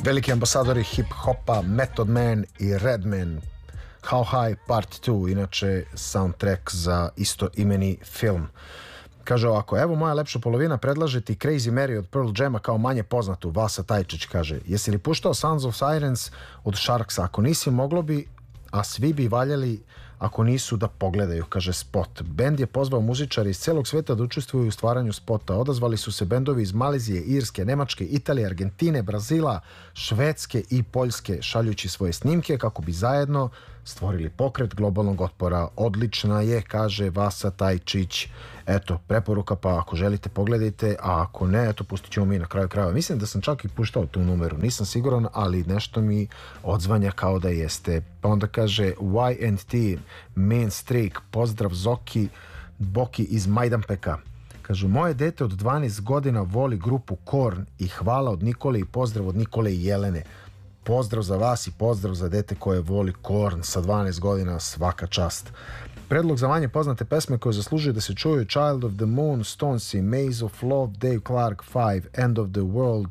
veliki ambasadori hip-hopa Method Man i Redman. How High Part 2, inače soundtrack za isto imeni film. Kaže ovako, evo moja lepša polovina predlaže ti Crazy Mary od Pearl Jama kao manje poznatu. Vasa Tajčić kaže, jesi li puštao Sons of Sirens od Sharksa? Ako nisi, moglo bi, a svi bi valjali ako nisu da pogledaju, kaže spot. Bend je pozvao muzičari iz celog sveta da učestvuju u stvaranju spota. Odazvali su se bendovi iz Malezije, Irske, Nemačke, Italije, Argentine, Brazila, Švedske i Poljske, šaljući svoje snimke kako bi zajedno stvorili pokret globalnog otpora. Odlična je, kaže Vasa Tajčić. Eto, preporuka, pa ako želite pogledajte, a ako ne, eto, pustit ćemo mi na kraju krajeva. Mislim da sam čak i puštao tu numeru, nisam siguran, ali nešto mi odzvanja kao da jeste. Pa onda kaže YNT, Main Streak, pozdrav Zoki, Boki iz Majdanpeka. Kažu, moje dete od 12 godina voli grupu Korn i hvala od Nikole i pozdrav od Nikole i Jelene. Pozdrav za vas i pozdrav za dete koje voli Korn sa 12 godina, svaka čast. Predlog za manje poznate pesme koje zaslužuju da se čuju: Child of the Moon, Stonesi, Maze of Love, Dave Clark 5, End of the World.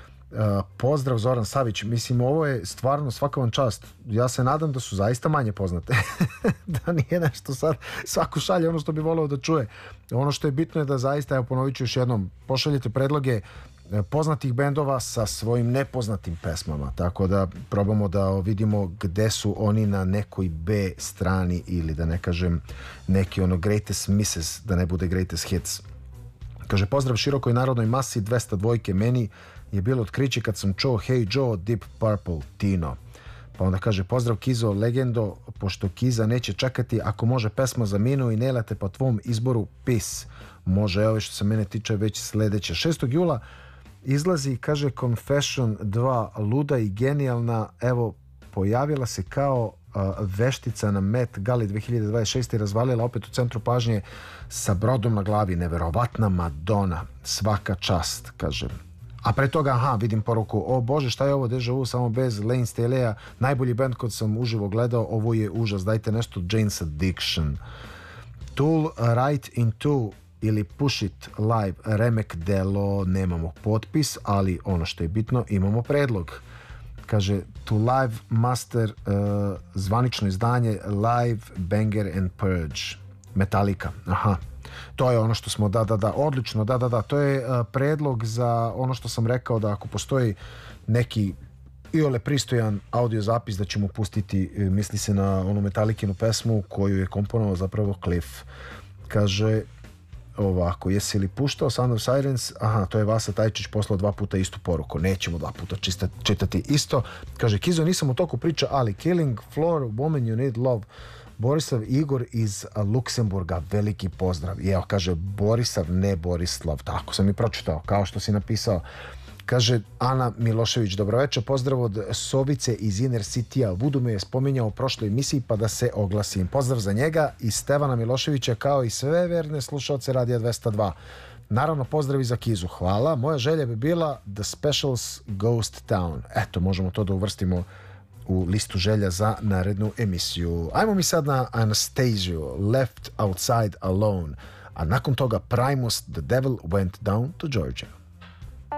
Pozdrav Zoran Savić. Mislim, ovo je stvarno svaka vam čast. Ja se nadam da su zaista manje poznate. Da nije nešto sad svako šalje ono što bi voleo da čuje. Ono što je bitno je da zaista, evo ponovit ću još jednom, pošaljete predloge poznatih bendova sa svojim nepoznatim pesmama, tako da probamo da vidimo gde su oni na nekoj B strani ili da ne kažem neki ono greatest misses, da ne bude greatest hits. Kaže, pozdrav širokoj narodnoj masi 202, meni je bilo otkriće kad sam čuo Hey Joe, Deep Purple, Tino. Pa onda kaže, pozdrav Kizo, legendo, pošto Kiza neće čekati, ako može pesma za Minu i Nelate po tvom izboru, Peace. Može, evo što se mene tiče već sledeće. 6. jula izlazi, kaže, Confession 2, luda i genijalna, evo, pojavila se kao veštica na Met Gali 2026 i razvalila opet u centru pažnje sa brodom na glavi. Neverovatna Madonna, svaka čast, kaže. A pre toga, vidim poruku, o Bože, šta je ovo, Deja Vu, samo bez Lane Staley-a, najbolji band kod sam uživo gledao, ovo je užas, dajte nešto Jane's Addiction. Tool, Right Into ili Push It Live, remek delo, nemamo potpis, ali ono što je bitno, imamo predlog. Kaže, To Live Master, zvanično izdanje, Live, Banger and Purge, Metallica, to je ono što smo, odlično, to je predlog za ono što sam rekao, da ako postoji neki iole pristojan audio zapis da ćemo pustiti, misli se na onu Metallicinu pesmu koju je komponovao zapravo Cliff. Kaže ovako, jesi li puštao Sound of Sirens? To je Vasa Tajčić poslao 2 puta istu poruku, nećemo 2 puta čitati isto. Kaže, Kizo, nisam u toku priča, ali Killing Floor, Woman You Need Love, Borisav Igor iz Luksemburga, veliki pozdrav. I evo, kaže, Borisav, ne Borislav, tako sam i pročitao, kao što si napisao. Kaže, Ana Milošević, dobroveče, pozdrav od Sovice iz Inner City-a. Vudu me je spominjao u prošloj emisiji, pa da se oglasim. Pozdrav za njega i Stevana Miloševića, kao i sve verne slušalce Radija 202. Naravno, pozdrav i za Kizu, hvala. Moja želja bi bila The Specials Ghost Town. Eto, možemo to da uvrstimo u listu želja za narednu emisiju. Ajmo mi sad na Anastasiju, Left Outside Alone, a nakon toga Primus, The Devil Went Down to Georgia.